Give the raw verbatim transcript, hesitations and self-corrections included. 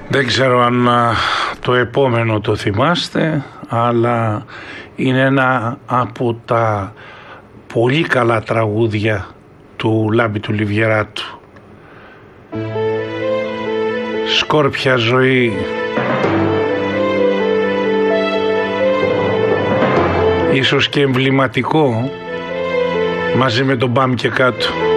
Δεν ξέρω αν το επόμενο το θυμάστε, αλλά είναι ένα από τα πολύ καλά τραγούδια του Λάμπη του Λιβιεράτου. Σκόρπια ζωή. Ίσως και εμβληματικό μαζί με τον Μπαμ και κάτω.